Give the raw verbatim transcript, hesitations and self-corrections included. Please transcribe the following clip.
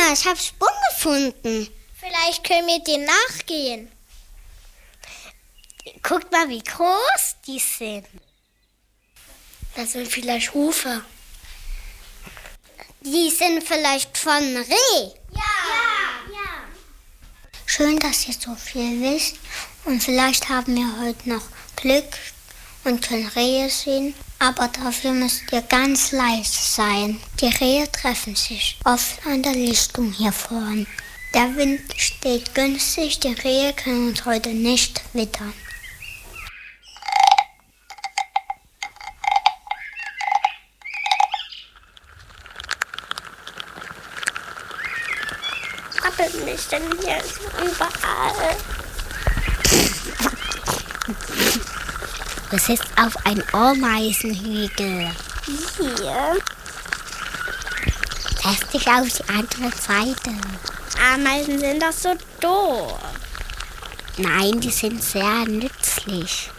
Mama, ich habe Sprung gefunden. Vielleicht können wir dem nachgehen. Guckt mal, wie groß die sind. Das sind vielleicht Hufe. Die sind vielleicht von Reh. Ja. Ja. Ja. Schön, dass ihr so viel wisst. Und vielleicht haben wir heute noch Glück und können Rehe sehen. Aber dafür müsst ihr ganz leise sein. Die Rehe treffen sich oft an der Lichtung hier vorn. Der Wind steht günstig, die Rehe können uns heute nicht wittern. Krabbelt mich denn hier so überall? Du sitzt auf einem Ameisenhügel. Hier. Setz dich auf die andere Seite. Ameisen sind doch so doof. Nein, die sind sehr nützlich.